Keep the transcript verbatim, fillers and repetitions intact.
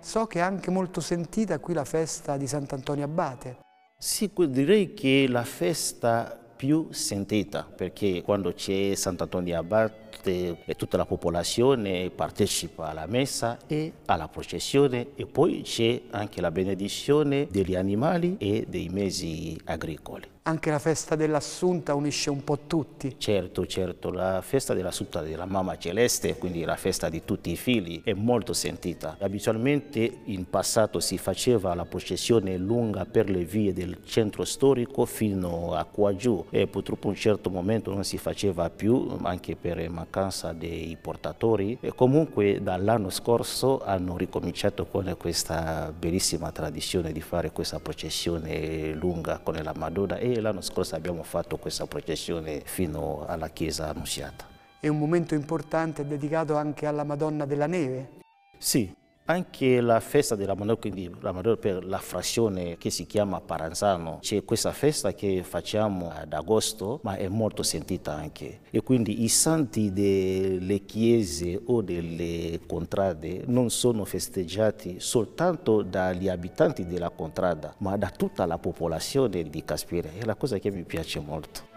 So che è anche molto sentita qui la festa di Sant'Antonio Abate. Sì, direi che la festa più sentita, perché quando c'è Sant'Antonio Abate tutta la popolazione partecipa alla messa e alla processione, e poi c'è anche la benedizione degli animali e dei mezzi agricoli. Anche la festa dell'Assunta unisce un po' tutti. Certo, certo, la festa dell'Assunta della Mamma Celeste, quindi la festa di tutti i figli, è molto sentita. Abitualmente in passato si faceva la processione lunga per le vie del centro storico fino a qua giù, e purtroppo in un certo momento non si faceva più, anche per mancanza dei portatori. E comunque dall'anno scorso hanno ricominciato con questa bellissima tradizione di fare questa processione lunga con la Madonna, e l'anno scorso abbiamo fatto questa processione fino alla chiesa Annunziata. È un momento importante dedicato anche alla Madonna della Neve. Sì, anche la festa della Madonna, quindi la Madonna per la frazione che si chiama Paranzano, c'è questa festa che facciamo ad agosto, ma è molto sentita anche. E quindi i santi delle chiese o delle contrade non sono festeggiati soltanto dagli abitanti della contrada, ma da tutta la popolazione di Caspiera. È la cosa che mi piace molto.